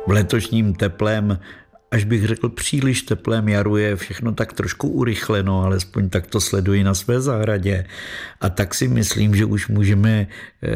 V letošním teplém, až bych řekl příliš teplém jaru, je všechno tak trošku urychleno, alespoň tak to sleduji na své zahradě. A tak si myslím, že už můžeme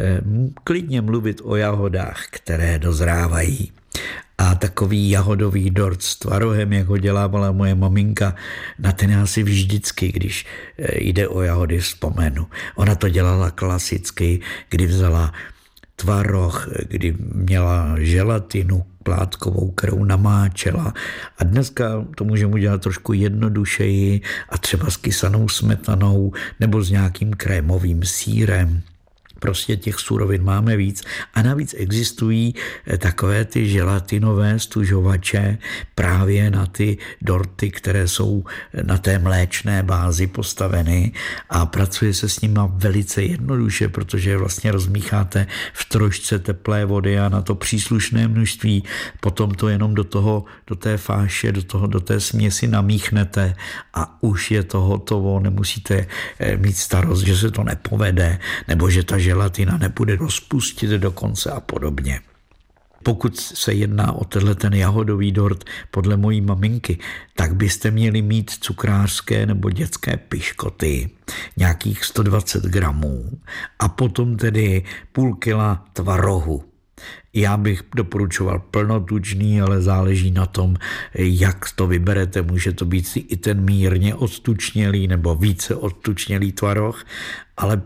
klidně mluvit o jahodách, které dozrávají. A takový jahodový dort s tvarohem, jak ho dělávala moje maminka, na ten já si vždycky, když jde o jahody, vzpomenu. Ona to dělala klasicky, kdy vzala tvaroh, kdy měla želatinu plátkovou, kterou namáčela. A dneska to můžeme udělat trošku jednodušeji a třeba s kysanou smetanou nebo s nějakým krémovým sýrem. Prostě těch surovin máme víc a navíc existují takové ty želatinové stužovače právě na ty dorty, které jsou na té mléčné bázi postaveny a pracuje se s nimi velice jednoduše, protože vlastně rozmícháte v trošce teplé vody a na to příslušné množství, potom to jenom do té fáše, do té směsi namíchnete a už je to hotovo, nemusíte mít starost, že se to nepovede, nebo že ta želatina nebude rozpustit dokonce a podobně. Pokud se jedná o ten jahodový dort podle mojí maminky, tak byste měli mít cukrářské nebo dětské piškoty, nějakých 120 gramů a potom tedy půl kila tvarohu. Já bych doporučoval plnotučný, ale záleží na tom, jak to vyberete. Může to být i ten mírně odtučnělý nebo více odtučnělý tvaroh, ale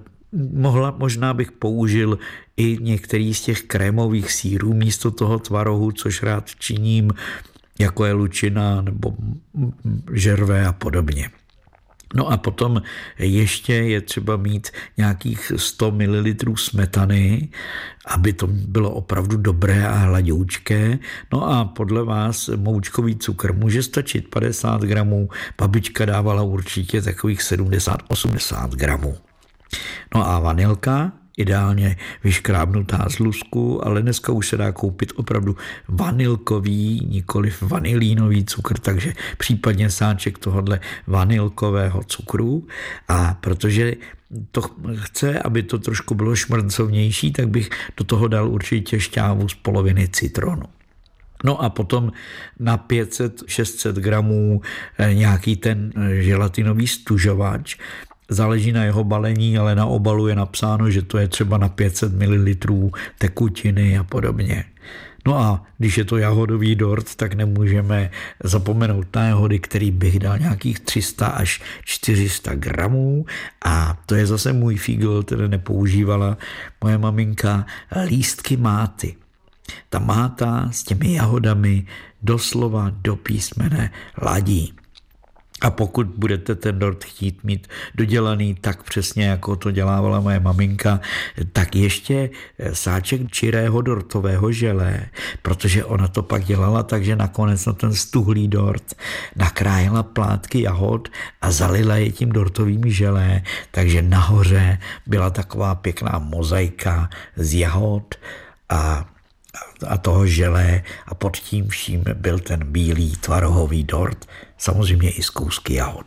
možná bych použil i některý z těch krémových sýrů místo toho tvarohu, což rád činím, jako je lučina nebo žervé a podobně. No a potom ještě je třeba mít nějakých 100 ml smetany, aby to bylo opravdu dobré a hladoučké. No a podle vás moučkový cukr může stačit 50 gramů, babička dávala určitě takových 70-80 gramů. No a vanilka, ideálně vyškrábnutá z lusku, ale dneska už se dá koupit opravdu vanilkový, nikoliv vanilínový cukr, takže případně sáček tohohle vanilkového cukru. A protože to chce, aby to trošku bylo šmrncovnější, tak bych do toho dal určitě šťávu z poloviny citronu. No a potom na 500-600 gramů nějaký ten želatinový stužovač. Záleží na jeho balení, ale na obalu je napsáno, že to je třeba na 500 ml tekutiny a podobně. No a když je to jahodový dort, tak nemůžeme zapomenout na jahody, který bych dal nějakých 300 až 400 gramů. A to je zase můj fígl, který nepoužívala moje maminka, lístky máty. Ta máta s těmi jahodami doslova do písmene ladí. A pokud budete ten dort chtít mít dodělaný tak přesně, jako to dělávala moje maminka, tak ještě sáček čirého dortového želé, protože ona to pak dělala tak, že nakonec na ten stuhlý dort nakrájela plátky jahod a zalila je tím dortovým želé, takže nahoře byla taková pěkná mozaika z jahod a toho želé a pod tím vším byl ten bílý tvarohový dort, samozřejmě i z kousky jahod.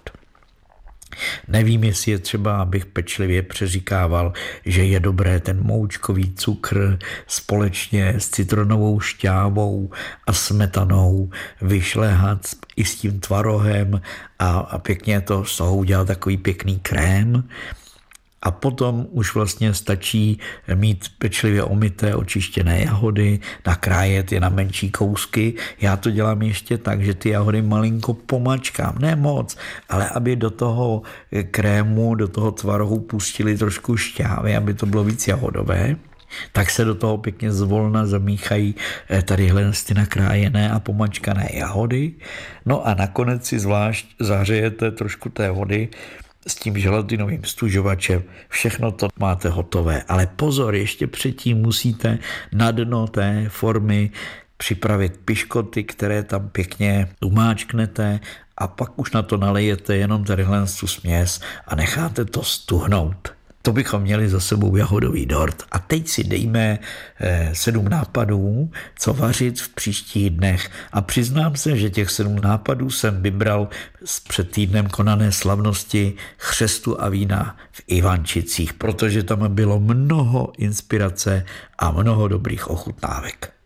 Nevím, jestli je třeba, abych pečlivě přeříkával, že je dobré ten moučkový cukr společně s citronovou šťávou a smetanou vyšlehat i s tím tvarohem a pěkně to z toho udělat takový pěkný krém. A potom už vlastně stačí mít pečlivě omyté, očištěné jahody, nakrájet je na menší kousky. Já to dělám ještě tak, že ty jahody malinko pomačkám, ne moc, ale aby do toho krému, do toho tvarohu pustili trošku šťávy, aby to bylo víc jahodové. Tak se do toho pěkně zvolna zamíchají tadyhle ty nakrájené a pomačkané jahody. No a nakonec si zvlášť zahřejete trošku té vody s tím želatinovým stužovačem, všechno to máte hotové. Ale pozor, ještě předtím musíte na dno té formy připravit piškoty, které tam pěkně umáčknete a pak už na to nalejete jenom tadyhle tu směs a necháte to stuhnout. To bychom měli za sebou jahodový dort. A teď si dejme 7 nápadů, co vařit v příštích dnech. A přiznám se, že těch 7 nápadů jsem vybral z před týdnem konané slavnosti chřestu a vína v Ivančicích, protože tam bylo mnoho inspirace a mnoho dobrých ochutnávek.